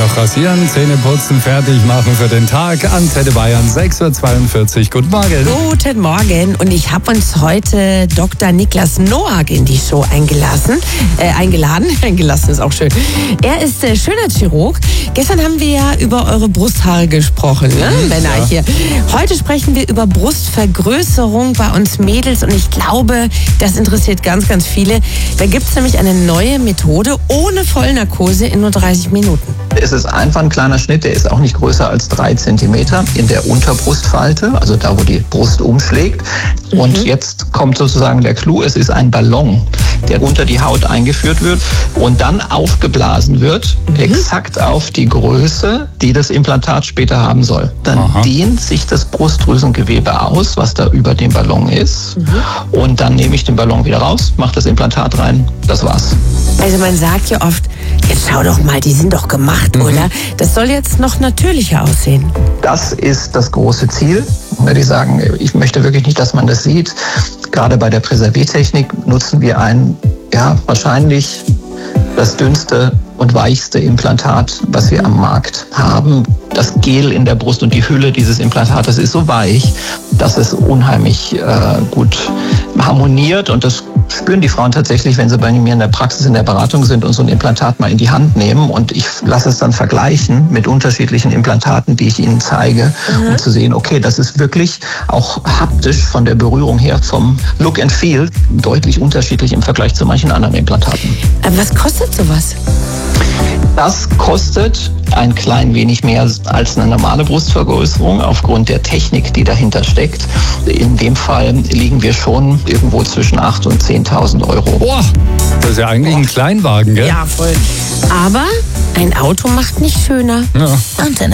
noch rasieren, Zähne putzen, fertig machen für den Tag. Antenne Bayern, 6.42 Uhr. Guten Morgen. Guten Morgen. Und ich habe uns heute Dr. Niklas Noack in die Show eingeladen. Eingelassen ist auch schön. Er ist Schönheitschirurg. Gestern haben wir ja über eure Brusthaare gesprochen, ne? Männer hier. Heute sprechen wir über Brustvergrößerung bei uns Mädels. Und ich glaube, das interessiert ganz, ganz viele. Da gibt es nämlich eine neue Methode ohne Vollnarkose in nur 30 Minuten. Es ist einfach ein kleiner Schnitt, der ist auch nicht größer als 3 Zentimeter in der Unterbrustfalte, also da, wo die Brust umschlägt. Und jetzt kommt sozusagen der Clou, es ist ein Ballon, der unter die Haut eingeführt wird und dann aufgeblasen wird, exakt auf die Größe, die das Implantat später haben soll. Dann dehnt sich das Brustdrüsengewebe aus, was da über dem Ballon ist. Und dann nehme ich den Ballon wieder raus, mache das Implantat rein, das war's. Also man sagt ja oft, jetzt schau doch mal, die sind doch gemacht, oder? Das soll jetzt noch natürlicher aussehen. Das ist das große Ziel. Die sagen, ich möchte wirklich nicht, dass man das sieht. Gerade bei der Präserviertechnik nutzen wir wahrscheinlich das dünnste und weichste Implantat, was wir am Markt haben. Das Gel in der Brust und die Hülle dieses Implantates ist so weich, dass es unheimlich gut harmoniert, und das spüren die Frauen tatsächlich, wenn sie bei mir in der Praxis, in der Beratung sind und so ein Implantat mal in die Hand nehmen, und ich lasse es dann vergleichen mit unterschiedlichen Implantaten, die ich ihnen zeige, um zu sehen, okay, das ist wirklich auch haptisch von der Berührung her, vom Look and Feel, deutlich unterschiedlich im Vergleich zu manchen anderen Implantaten. Was kostet sowas? Das kostet ein klein wenig mehr als eine normale Brustvergrößerung aufgrund der Technik, die dahinter steckt. In dem Fall liegen wir schon irgendwo zwischen 8.000 und 10.000 Euro. Boah, das ist ja eigentlich ein Kleinwagen, gell? Ja, voll. Aber ein Auto macht nicht schöner. Ja.